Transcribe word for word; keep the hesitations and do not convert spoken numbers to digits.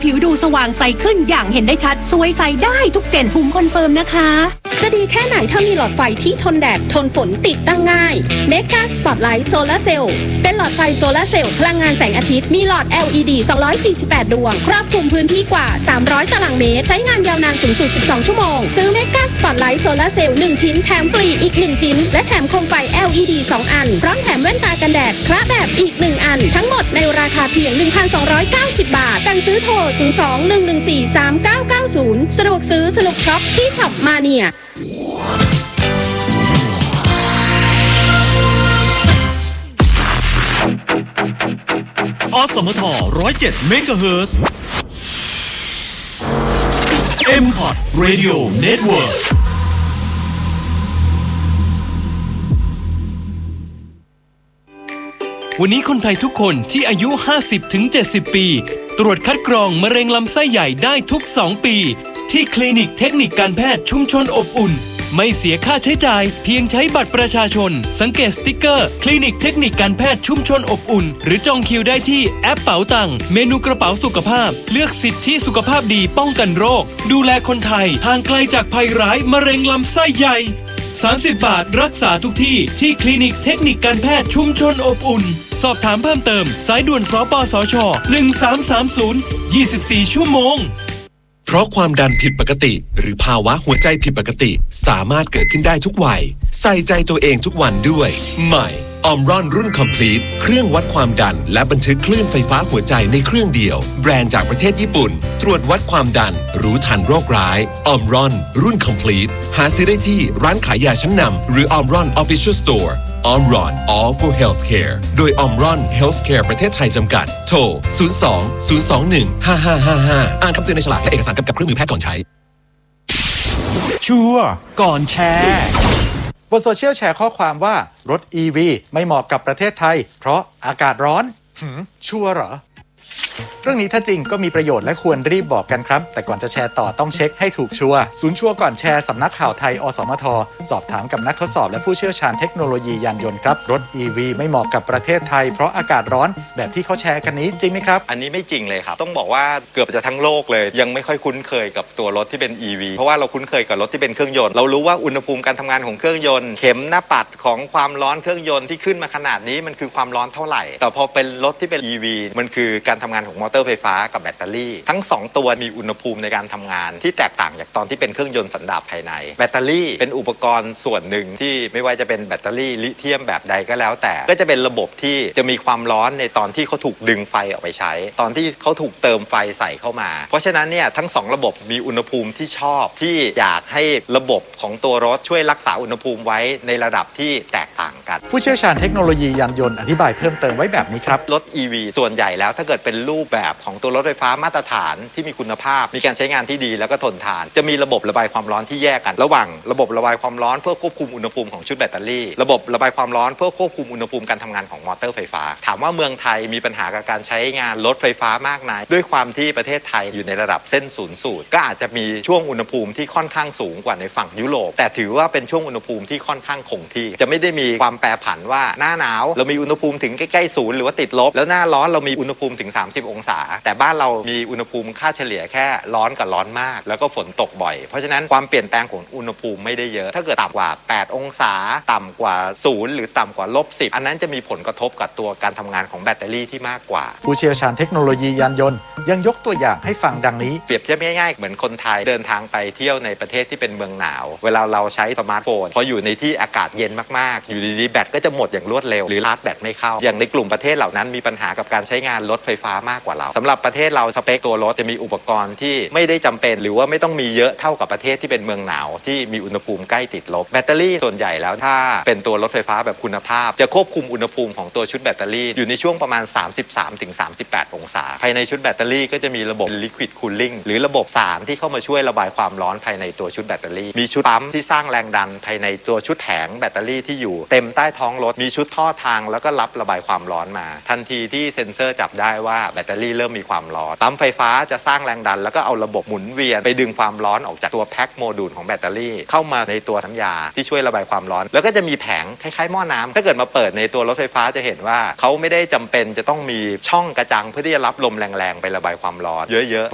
ผิวดูสว่างใสขึ้นอย่างเห็นได้ชัดสวยใสได้ทุกเจนภูมิคอนเฟิร์มนะคะจะดีแค่ไหนถ้ามีหลอดไฟที่ทนแดดทนฝนติดตั้งง่าย Mega Spotlight Solar Cell เป็นหลอดไฟโซลาร์เซลล์พลังงานแสงอาทิตย์มีหลอด แอล อี ดี สองร้อยสี่สิบแปด ดวงครอบคลุมพื้นที่กว่าสามร้อยตารางเมตรใช้งานยาวนานสูงสุดสิบสองชั่วโมงซื้อ Mega Spotlight Solar Cell หนึ่งชิ้นแถมฟรีอีกหนึ่งชิ้นและแถมโคมไฟ แอล อี ดี สองอันพร้อมแถมแว่นตากันแดดคระแบบอีกหนึ่งอันทั้งหมดในราคาเพียง หนึ่งพันสองร้อยเก้าสิบ บาทสั่งซื้อโทรศูนย์ สอง หนึ่ง หนึ่ง สี่ สาม เก้า เก้า ศูนย์สะดวกซื้อสนุกช็อปที่ช็อปมาเนียอสมท หนึ่งศูนย์เจ็ด เมกะเฮิรตซ์ เอ็ม คอ ที Radio Network วันนี้คนไทยทุกคนที่อายุ ห้าสิบถึงเจ็ดสิบ ปีตรวจคัดกรองมะเร็งลำไส้ใหญ่ได้ทุกสองปีที่คลินิกเทคนิคการแพทย์ชุมชนอบอุ่นไม่เสียค่าใช้จ่ายเพียงใช้บัตรประชาชนสังเกตสติ๊กเกอร์คลินิกเทคนิคการแพทย์ชุมชนอบอุ่นหรือจองคิวได้ที่แอปเป๋าตังเมนูกระเป๋าสุขภาพเลือกสิทธิสุขภาพดีป้องกันโรคดูแลคนไทยห่างไกลจากภัยร้ายมะเร็งลำไส้ใหญ่สามสิบบาทรักษาทุกที่ที่คลินิกเทคนิคการแพทย์ชุมชนอบอุ่นสอบถามเพิ่มเติมสายด่วนสปสชหนึ่งสามสามศูนย์ ยี่สิบสี่ชั่วโมงเพราะความดันผิดปกติหรือภาวะหัวใจผิดปกติสามารถเกิดขึ้นได้ทุกวัยใส่ใจตัวเองทุกวันด้วยใหม่ออมรอนรุ่น Complete เครื่องวัดความดันและบันทึกคลื่นไฟฟ้าหัวใจในเครื่องเดียวแบรนด์จากประเทศญี่ปุ่นตรวจวัดความดันรู้ทันโรคร้ายออมรอนรุ่น Complete หาซื้อได้ที่ร้านขายยาชั้นนำหรือ Omron Official Store Omron All for Healthcare โดย Omron Healthcare ประเทศไทยจำกัดโทรศูนย์ สอง ศูนย์ สอง หนึ่ง ห้า ห้า ห้า ห้าอ่านคำเตือนในฉลากและเอกสารกำกับเครื่องมือแพทย์ก่อนใช้ชัวร์ก่อนแชร์บนโซเชียลแชร์ข้อความว่ารถ อี วี ไม่เหมาะกับประเทศไทยเพราะอากาศร้อนหืมชัวร์เหรอเรื่องนี้ถ้าจริงก็มีประโยชน์และควรรีบบอกกันครับแต่ก่อนจะแชร์ต่อต้องเช็คให้ถูกชัวร์ศูนย์ชัวร์ก่อนแชร์สำนักข่าวไทยอสมทสอบถามกับนักทดสอบและผู้เชี่ยวชาญเทคโนโลยียานยนต์ครับรถ อี วี ไม่เหมาะกับประเทศไทยเพราะอากาศร้อนแบบที่เขาแชร์กันนี้จริงไหมครับอันนี้ไม่จริงเลยครับต้องบอกว่าเกือบจะทั้งโลกเลยยังไม่ค่อยคุ้นเคยกับตัวรถที่เป็น อี วี เพราะว่าเราคุ้นเคยกับรถที่เป็นเครื่องยนต์เรารู้ว่าอุณหภูมิการทำงานของเครื่องยนต์เข็มหน้าปัดของความร้อนเครื่องยนต์ที่ขึ้นมาขนาดนี้มันคือความร้อนเท่าไหร่แต่พอเป็นรถที่เป็น อี วี มันคือการทำงานของมอเตอร์ไฟฟ้ากับแบตเตอรี่ทั้งสองตัวมีอุณหภูมิในการทำงานที่แตกต่างจากตอนที่เป็นเครื่องยนต์สันดาปภายในแบตเตอรี่เป็นอุปกรณ์ส่วนหนึ่งที่ไม่ว่าจะเป็นแบตเตอรี่ลิเธียมแบบใดก็แล้วแต่ก็จะเป็นระบบที่จะมีความร้อนในตอนที่เขาถูกดึงไฟออกไปใช้ตอนที่เขาถูกเติมไฟใส่เข้ามาเพราะฉะนั้นเนี่ยทั้งสองระบบมีอุณหภูมิที่ชอบที่อยากให้ระบบของตัวรถช่วยรักษาอุณหภูมิไว้ในระดับที่แตกต่างกันผู้เชี่ยวชาญเทคโนโลยียานยนต์อธิบายเพิ่มเติมไว้แบบนี้ครับรถ อี วี ส่วนใหญ่แล้วถ้าเกิดเป็นรูปแบบของตัวรถไฟฟ้ามาตรฐานที่มีคุณภาพมีการใช้งานที่ดีแล้วก็ทนทานจะมีระบบระบายความร้อนที่แยกกันระหว่างระบบระบายความร้อนเพื่อควบคุมอุณหภูมิของชุดแบตเตอรี่ระบบระบายความร้อนเพื่อควบคุมอุณหภูมิการทำงานของมอเตอร์ไฟฟ้าถามว่าเมืองไทยมีปัญหากับการใช้งานรถไฟฟ้ามากน้อยด้วยความที่ประเทศไทยอยู่ในระดับเส้นศูนย์สูตรก็อาจจะมีช่วงอุณหภูมิที่ค่อนข้างสูงกว่าในฝั่งยุโรปแต่ถือว่าเป็นช่วงอุณหภูมิที่ค่อนข้างคงที่จะไม่ได้มีความแปรผันว่าหน้าหนาวเรามีอุณหภูมิถึงใกล้ๆศูนย์หรือว่าติดลบแล้วหน้าร้อนเรามีอุณหภูมิถึงสามสิบองศาแต่บ้านเรามีอุณหภูมิค่าเฉลี่ยแค่ร้อนกับร้อนมากแล้วก็ฝนตกบ่อยเพราะฉะนั้นความเปลี่ยนแปลงของอุณหภูมิไม่ได้เยอะถ้าเกิดต่ำกว่าแปดองศาต่ำกว่าศูนย์หรือต่ำกว่าลบสิบอันนั้นจะมีผลกระทบกับตัวการทำงานของแบตเตอรี่ที่มากกว่าผู้เชี่ยวชาญเทคโนโลยียานยนต์ยังยกตัวอย่างให้ฟังดังนี้เปรียบเทียบง่ายๆเหมือนคนไทยเดินทางไปเที่ยวในประเทศที่เป็นเมืองหนาวเวลาเราใช้สมาร์ทโฟนพออยู่ในที่อากาศเย็นมากๆอยู่ดีๆแบตก็จะหมดอย่างรวดเร็วหรือชาร์จแบตไม่เข้าอย่างในกลุ่มประเทศเหล่านั้นมีปัญหากับการใช้งานรถไฟฟ้ามากกว่าเราสำหรับประเทศเราสเปคตัวรถจะมีอุปกรณ์ที่ไม่ได้จำเป็นหรือว่าไม่ต้องมีเยอะเท่ากับประเทศที่เป็นเมืองหนาวที่มีอุณหภูมิใกล้ติดลบแบตเตอรี่ส่วนใหญ่แล้วถ้าเป็นตัวรถไฟฟ้าแบบคุณภาพจะควบคุมอุณหภูมิของตัวชุดแบตเตอรี่อยู่ในช่วงประมาณ สามสิบสามถึงสามสิบแปด องศาภายในชุดแบตเตอรี่ก็จะมีระบบ liquid cooling หรือระบบสารที่เข้ามาช่วยระบายความร้อนภายในตัวชุดแบตเตอรี่มีชุดปั๊มที่สร้างแรงดันภายในตัวชุดแผงแบตเตอรี่ที่อยู่เต็มใต้ท้องรถมีชุดท่อทางแล้วก็รับระบายความร้อนมาทันทีที่เซ็นเซอร์จับได้ว่าแบตเตอรี่เริ่มมีความร้อนปั๊มไฟฟ้าจะสร้างแรงดันแล้วก็เอาระบบหมุนเวียนไปดึงความร้อนออกจากตัวแพ็คโมดูลของแบตเตอรี่เข้ามาในตัวสัญญาที่ช่วยระบายความร้อนแล้วก็จะมีแผงคล้ายๆหม้อน้ำถ้าเกิดมาเปิดในตัวรถไฟฟ้าจะเห็นว่าเขาไม่ได้จำเป็นจะต้องมีช่องกระจังเพื่อที่จะรับลมแรงๆไประบายความร้อนเยอะ